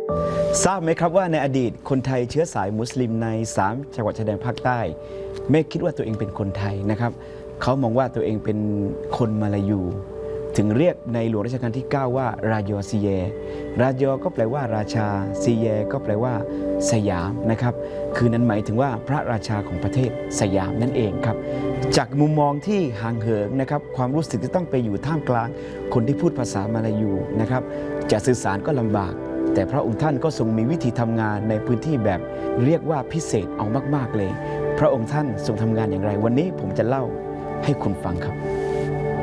ทราบไหมครับว่าในอดีตคนไทยเชื้อสายมุสลิมใน3จังหวัดชายแดนภาคใต้ไม่คิดว่าตัวเองเป็นคนไทยนะครับเขามองว่าตัวเองเป็นคนมาลายูถึงเรียกในหลวงรัชกาลที่ 9 ว่ารายอซีเยรายอก็แปลว่าราชาซีเยก็แปลว่าสยามนะครับคือนั้นหมายถึงว่าพระราชาของประเทศสยามนั่นเองครับจากมุมมองที่ห่างเหินนะครับความรู้สึกที่ต้องไปอยู่ท่ามกลางคนที่พูดภาษามาลายูนะครับจะสื่อสารก็ลำบากแต่พระองค์ท่านก็ทรงมีวิธีทำงานในพื้นที่แบบเรียกว่าพิเศษเอามากๆเลยพระองค์ท่านทรงทำงานอย่างไรวันนี้ผมจะเล่าให้คุณฟังครับ